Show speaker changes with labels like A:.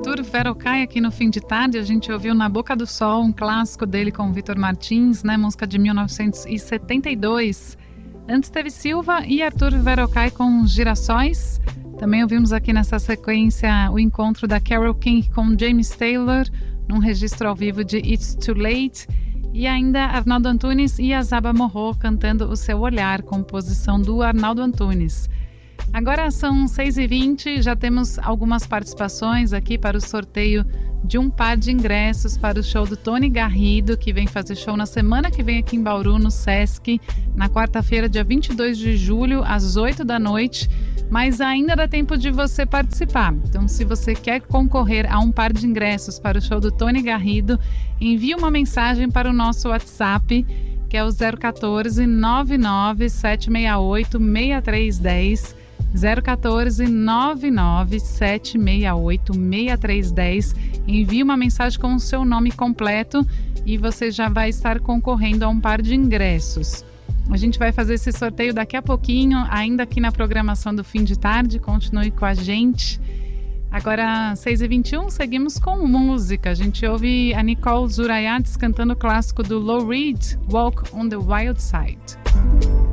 A: Arthur Verocai aqui no Fim de Tarde. A gente ouviu Na Boca do Sol, um clássico dele com o Vitor Martins, né? Música de 1972. Antes teve Silva e Arthur Verocai com Girassóis. Também ouvimos aqui nessa sequência o encontro da Carole King com James Taylor, num registro ao vivo de It's Too Late. E ainda Arnaldo Antunes e Azaba Morro cantando O Seu Olhar, composição do Arnaldo Antunes. Agora são 6h20, já temos algumas participações aqui para o sorteio de um par de ingressos para o show do Tony Garrido, que vem fazer show na semana que vem aqui em Bauru, no Sesc, na quarta-feira, dia 22 de julho, às 8 da noite. Mas ainda dá tempo de você participar. Então, se você quer concorrer a um par de ingressos para o show do Tony Garrido, envie uma mensagem para o nosso WhatsApp, que é o 014 99 768 6310. 014 99 768 6310. Envie uma mensagem com o seu nome completo e você já vai estar concorrendo a um par de ingressos. A gente vai fazer esse sorteio daqui a pouquinho, ainda aqui na programação do Fim de Tarde. Continue com a gente. Agora, 6h21, seguimos com música. A gente ouve a Nicole Zurayats cantando o clássico do Lou Reed, Walk on the Wild Side.